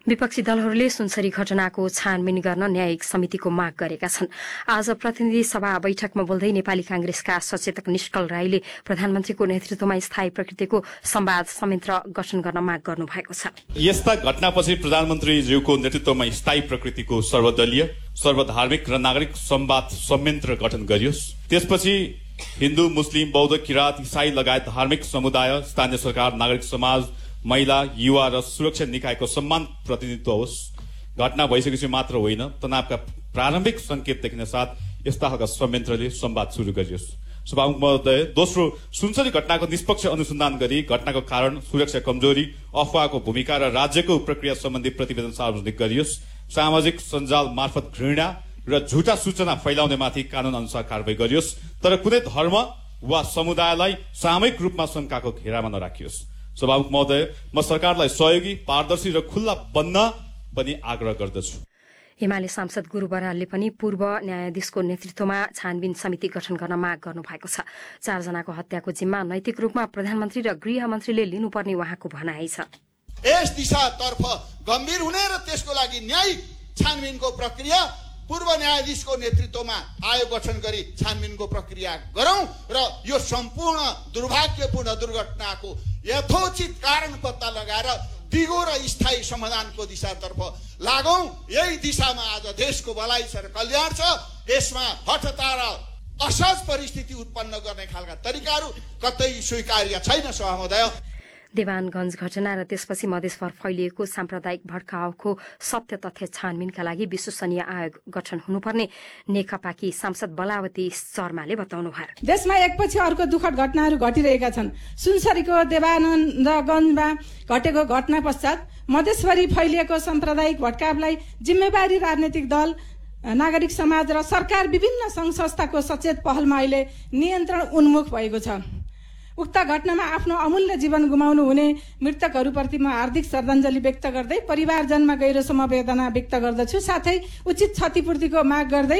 विपक्षी दलहरूले सुनसरी घटनाको छानबिन गर्न न्यायिक समितिको माग गरेका छन्। आज प्रतिनिधि सभा बैठकमा बोल्दै नेपाली कांग्रेसका सचेतक निष्कल राईले प्रधानमन्त्रीको नेतृत्वमा स्थायी प्रकृतिको संवाद संयन्त्र गठन गर्न माग गर्नुभएको छ। यस्ता घटनापछि प्रधानमन्त्रीज्यूको नेतृत्वमा स्थायी प्रकृतिको सर्वदलीय, सर्वधार्मिक र नागरिक संवाद संयन्त्र गठन गरियोस्। त्यसपछि हिन्दू, मुस्लिम, बौद्ध, किराँत, इसाई लगायत धार्मिक समुदाय, स्थानीय सरकार, नागरिक समाज, महिला, युवा र सुरक्षा निकायको सम्मान प्रतिनिधित्व होस्। घटना भइसकेपछि मात्र होइन, तनावका प्रारम्भिक संकेत देखिन साथ यस्ता खालका संयन्त्रले संवाद शुरू गरियोस्। सभामुख महोदय, दोस्रो, सुनसरी घटनाको निष्पक्ष अनुसन्धान गरी घटनाको कारण, सुरक्षा कमजोरी, अफवाहको भूमिका र राज्यको प्रक्रिया सम्बन्धी प्रतिवेदन सार्वजनिक गरियोस्। सामाजिक सञ्जाल मार्फत घृणा र झुटा सूचना फैलाउनेमाथि कानून अनुसार कारवाही गरियोस्, तर कुनै धर्म वा समुदायलाई सामूहिक रूपमा शंकाको घेरामा नराखियोस्। सभामुख महोदय, म सरकारलाई सहयोगी, पारदर्शी र खुल्ला बन्न पनि आग्रह गर्दछु। एमाले सांसद गुरु बरालले पनि पूर्व न्यायाधीशको नेतृत्वमा छानबिन समिति गठन गर्न माग गर्नुभएको छ। 4 जनाको हत्याको जिम्मा नैतिक रूपमा प्रधानमन्त्री र गृहमन्त्रीले लिनुपर्ने उहाँको भनाइ छ। यस दिशातर्फ गम्भीर हुने र त्यसको लागि न्यायिक छानबिनको प्रक्रिया पूर्व न्यायाधीशको नेतृत्वमा आयोग गठन गरी छानबिनको प्रक्रिया गरौं र यो सम्पूर्ण दुर्भाग्यपूर्ण दुर्घटनाको यथोचित कारण पत्ता लगाएर दिगो र स्थायी समाधानको दिशातर्फ लागौं। यही दिशामा आज देशको भलाइ छ र कल्याण छ। यसमा हठतार असहज परिस्थिति उत्पन्न गर्ने खालका तरिकाहरू कतै स्वीकार्य छैन। सभामुखज्यू, देवानगञ्ज घटना र त्यसपछि मधेसभर फैलिएको साम्प्रदायिक भड्काउको सत्य तथ्य छानबिनका लागि विश्वसनीय आयोग गठन हुनुपर्ने नेकपाकी सांसद बलावती शर्माले बताउनुभयो। देशमा एकपछि अर्को दुःखद घटनाहरू घटिरहेका छन्। सुनसरीको देवानन्दगञ्जमा घटेको घटना पश्चात मधेसभरि फैलिएको साम्प्रदायिक भड्कावलाई जिम्मेवारी राजनैतिक दल, नागरिक समाज र सरकार विभिन्न संघ संस्थाको सचेत पहलमा अहिले नियन्त्रण उन्मुख भएको छ। उक्त घटनामा आफ्नो अमूल्य जीवन गुमाउनु हुने मृतकहरूप्रति म हार्दिक श्रद्धाञ्जली व्यक्त गर्दै परिवारजनमा गहिरो समवेदना व्यक्त गर्दछु। साथै उचित क्षतिपूर्तिको माग गर्दै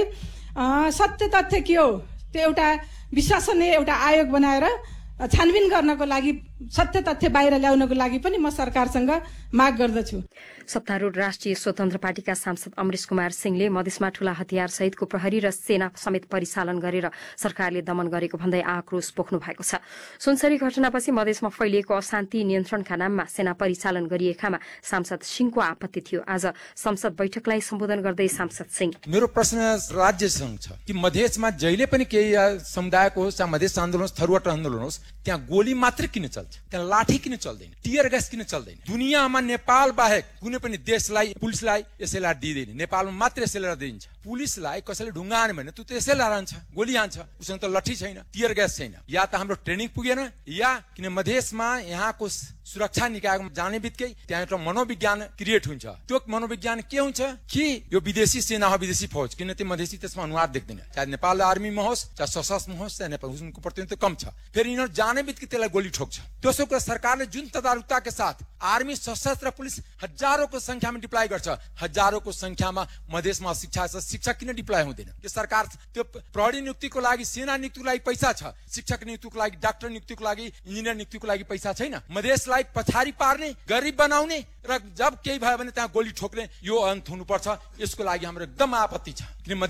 सत्य तथ्य के हो त्यो एउटा विश्वसनीय एउटा आयोग बनाएर छानबिन गर्नको लागि, सत्य तथ्य बाहिर ल्याउनको लागि पनि म सरकारसँग माग गर्दछु। सत्तारूढ़ राष्ट्रिय स्वतन्त्र पार्टीका सांसद अमरेश कुमार सिंहले मधेसमा ठूला हतियार सहितको प्रहरी र सेना समेत परिचालन गरेर सरकारले दमन गरेको भन्दै आक्रोश पोख्नु भएको छ। सुनसरी घटनापछि मधेसमा फैलिएको अशान्ति नियन्त्रणका नाममा सेना परिचालन गरिएकामा सांसद सिंहको आपत्ति थियो। आज संसद बैठकलाई सम्बोधन गर्दै सांसद सिंह, मेरो प्रश्न राज्यसँग छ कि मधेसमा जहिले पनि केही समुदायको होस् या मधेस आन्दोलन होस्, थरुवाट आन्दोलन होस्, त्यहाँ गोली मात्र किन चल्छ, त्यहाँ लाठी किन चल्दैन, टियर ग्यास किन चल्दैन? दुनियाँमा नेपाल बाहेक कुनै पनि देशलाई पुलिसलाई यसैलाई दिँदैन। नेपालमा मात्र यसैलाई दिन्छ। पुलिसलाई कसैले ढुङ्गा हान्यो भने त्यो त्यसैलाई हान्छ, गोली हान्छ, उसँग त लट्ठी छैन, टियर ग्यास छैन। या त हाम्रो ट्रेनिङ पुगेन, या किन मधेसमा यहाँको सुरक्षा निकायमा जाने बित्तिकै त्यहाँ एउटा मनोविज्ञान क्रिएट हुन्छ। त्यो मनोविज्ञान के हुन्छ कि यो विदेशी सेना हो, विदेशी फौज, किन त्यो मधेसी त्यसमा अनुहार देख्दैन। चाहे नेपाल आर्मीमा होस्, चाहे सशस्त्रमा होस्, चाहे नेपाल, उनको प्रतिनिधित्व कम छ। फेरि यिनीहरू जाने बित्तिकै त्यसलाई गोली ठोक्छ। त्यसोको सरकारले जुन तदारुकताका साथ आर्मी, सशस्त्र पुलिस हजारौंको संख्यामा डिप्लॉय गर्छ, हजारौंको संख्यामा मधेसमा शिक्षा छ, शिक्षक किन डिप्लॉय हुँदैन? यो सरकार त्यो प्रहरी नियुक्तिको लागि, सेना नियुक्तिको लागि पैसा छ, शिक्षक नियुक्तिको लागि, डाक्टर नियुक्तिको लागि, इन्जिनियर नियुक्तिको लागि पैसा छैन। मधेसलाई पछाडि पार्ने, गरिब बनाउने र जब केही भयो भने त्यहाँ गोली ठोक्ने, यो अन्त हुनुपर्छ। यसको लागि हाम्रो एकदम आपत्ति छ।